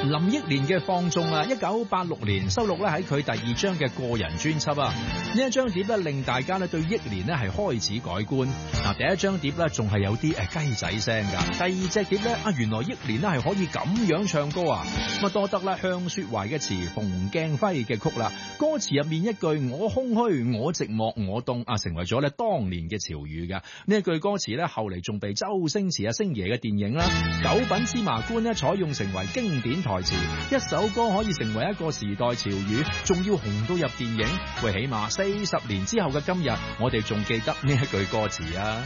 林憶蓮嘅放縱啊，1986年收錄咧喺佢第二張嘅個人專輯啊。呢一張碟咧令大家咧對憶蓮咧係開始改觀。嗱，第一張碟咧仲係有啲雞仔聲㗎，第二隻碟咧原來憶蓮咧係可以咁樣唱歌啊。咁啊多得啦向雪懷嘅詞，馮鏡輝嘅曲啦，歌詞入面一句我空虛我寂寞我凍啊，成為咗咧當年嘅潮語㗎。呢一句歌詞咧後嚟仲被周星馳星爺嘅電影啦《九品芝麻官》咧採用成為經典台詞。一首歌可以成為一個時代潮語，仲要紅到入電影，喂，起碼40年之後嘅今日，我哋仲記得呢一句歌詞啊。